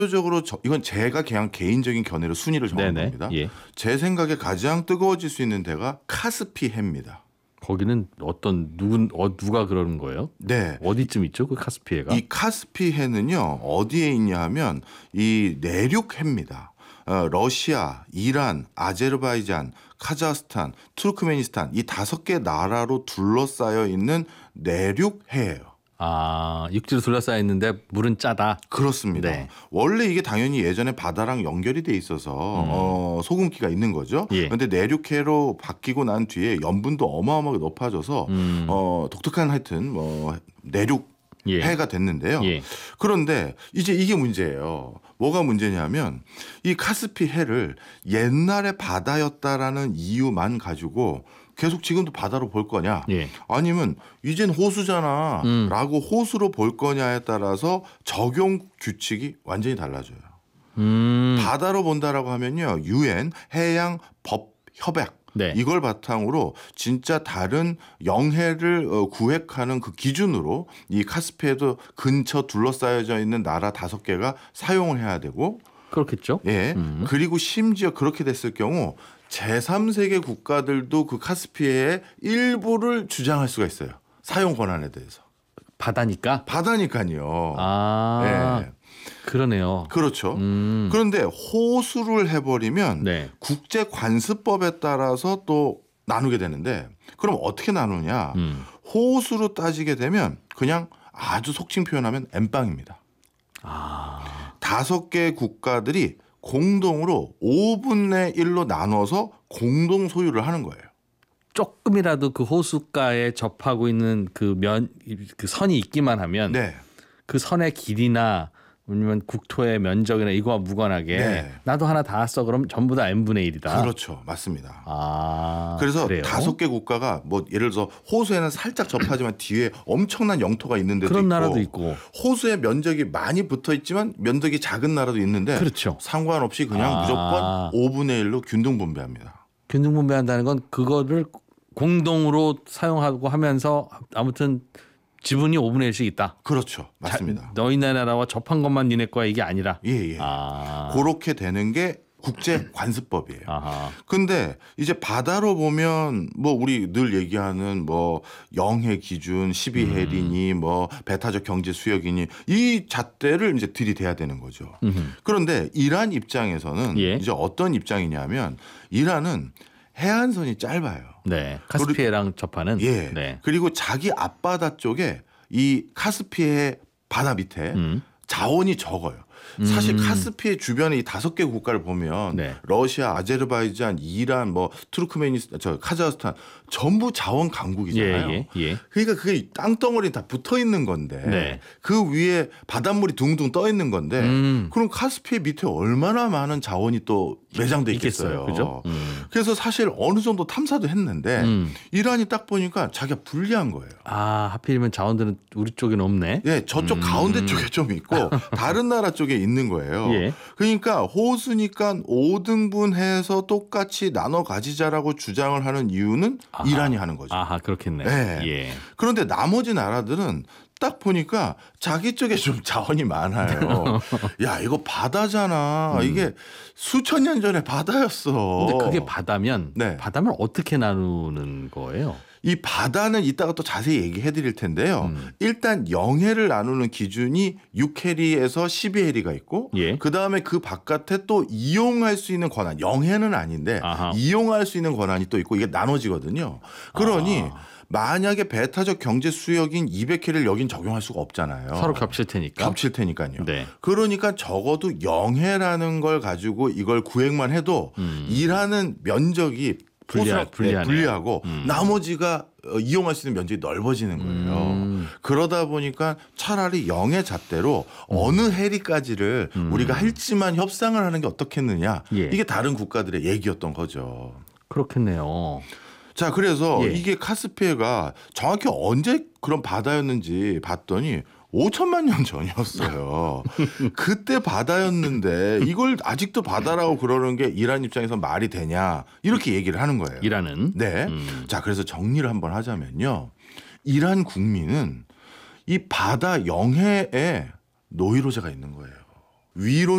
대표적으로 이건 제가 그냥 개인적인 견해로 순위를 정한 네네. 겁니다. 예. 제 생각에 가장 뜨거워질 수 있는 데가 카스피해입니다. 거기는 누가 그러는 거예요? 네. 어디쯤 있죠? 그 카스피해가? 이 카스피해는요 어디에 있냐 하면 이 내륙해입니다. 러시아, 이란, 아제르바이잔, 카자흐스탄, 투르크메니스탄 이 5개 나라로 둘러싸여 있는 내륙해예요. 아, 육지로 둘러싸여 있는데 물은 짜다. 그렇습니다. 네. 원래 이게 당연히 예전에 바다랑 연결이 돼 있어서 소금기가 있는 거죠. 예. 그런데 내륙해로 바뀌고 난 뒤에 염분도 어마어마하게 높아져서 독특한 하여튼 내륙 예. 해가 됐는데요. 예. 그런데 이제 이게 문제예요. 뭐가 문제냐면 이 카스피 해를 옛날에 바다였다라는 이유만 가지고 계속 지금도 바다로 볼 거냐 예. 아니면 이젠 호수잖아 라고 호수로 볼 거냐에 따라서 적용 규칙이 완전히 달라져요. 바다로 본다라고 하면요. UN 해양 법 협약 네. 이걸 바탕으로 진짜 다른 영해를 구획하는 그 기준으로 이 카스피해도 근처 둘러싸여져 있는 나라 5개가 사용을 해야 되고 그렇겠죠. 예. 그리고 심지어 그렇게 됐을 경우 제3세계 국가들도 그 카스피해의 일부를 주장할 수가 있어요. 사용 권한에 대해서. 바다니까? 바다니까요. 아, 예. 그러네요. 그렇죠. 그런데 호수를 해버리면 네. 국제관습법에 따라서 또 나누게 되는데 그럼 어떻게 나누냐. 호수로 따지게 되면 그냥 아주 속칭 표현하면 엠빵입니다. 5개 국가들이 공동으로 5분의 1로 나눠서 공동 소유를 하는 거예요. 조금이라도 그 호숫가에 접하고 있는 그 선이 있기만 하면 네. 그 선의 길이나 아니면 국토의 면적이나 이거와 무관하게 네. 나도 하나 닿았어 그럼 전부 다 n분의 1이다. 그렇죠. 맞습니다. 아, 그래서 그래요? 5개 국가가 뭐 예를 들어서 호수에는 살짝 접하지만 뒤에 엄청난 영토가 있는 데도 그런 있고 나라도 있고 호수에 면적이 많이 붙어 있지만 면적이 작은 나라도 있는데 그렇죠. 상관없이 그냥 무조건 5분의 1로 균등 분배합니다. 균등 분배한다는 건 그거를 공동으로 사용하고 하면서 아무튼 지분이 5분의 1씩 있다. 그렇죠. 맞습니다. 너희네 나라와 접한 것만 니네 거야 이게 아니라. 예. 그렇게 되는 게 국제관습법이에요. 근데 이제 바다로 보면 뭐 우리 늘 얘기하는 뭐 영해 기준 12해리니 뭐 배타적 경제 수역이니 이 잣대를 이제 들이대야 되는 거죠. 그런데 이란 입장에서는 예. 이제 어떤 입장이냐면 이란은 해안선이 짧아요. 네. 카스피해랑 접하는. 예. 네. 그리고 자기 앞바다 쪽에 이 카스피해 바다 밑에 자원이 적어요. 사실 카스피해 주변에 이 5개 국가를 보면 네. 러시아, 아제르바이잔, 이란, 뭐 투르크메니스탄, 카자흐스탄 전부 자원 강국이잖아요. 예. 그러니까 그게 땅덩어리 다 붙어 있는 건데 네. 그 위에 바닷물이 둥둥 떠 있는 건데 그럼 카스피해 밑에 얼마나 많은 자원이 또 매장돼 있겠어요. 그죠? 그래서 사실 어느 정도 탐사도 했는데 이란이 딱 보니까 자기가 불리한 거예요. 아, 하필이면 자원들은 우리 쪽에는 없네. 예, 저쪽 가운데 쪽에 좀 있고 다른 나라 쪽에 있는 거예요. 예. 그러니까 호수니까 5등분해서 똑같이 나눠 가지자라고 주장을 하는 이유는 이란이 하는 거죠. 아하, 그렇겠네. 네. 예. 그런데 나머지 나라들은 딱 보니까 자기 쪽에 좀 자원이 많아요. 야, 이거 바다잖아. 이게 수천 년 전에 바다였어. 근데 그게 바다면 네. 바다면 어떻게 나누는 거예요? 이 바다는 이따가 또 자세히 얘기해 드릴 텐데요. 일단 영해를 나누는 기준이 6해리에서 12해리가 있고 예. 그다음에 그 바깥에 또 이용할 수 있는 권한, 영해는 아닌데 아하. 이용할 수 있는 권한이 또 있고 이게 나눠지거든요. 그러니 만약에 배타적 경제 수역인 200해를 여긴 적용할 수가 없잖아요. 서로 겹칠 테니까. 겹칠 테니까요. 네. 그러니까 적어도 영해라는 걸 가지고 이걸 구획만 해도 일하는 면적이 불리하고 나머지가 이용할 수 있는 면적이 넓어지는 거예요. 그러다 보니까 차라리 영해 잣대로 어느 해리까지를 우리가 할지만 협상을 하는 게 어떻겠느냐. 예. 이게 다른 국가들의 얘기였던 거죠. 그렇겠네요. 자, 그래서 예. 이게 카스피해가 정확히 언제 그런 바다였는지 봤더니 5천만 년 전이었어요. 그때 바다였는데 이걸 아직도 바다라고 그러는 게 이란 입장에서 말이 되냐 이렇게 얘기를 하는 거예요. 이란은. 네. 자, 그래서 정리를 한번 하자면요. 이란 국민은 이 바다 영해에 노이로제가 있는 거예요. 위로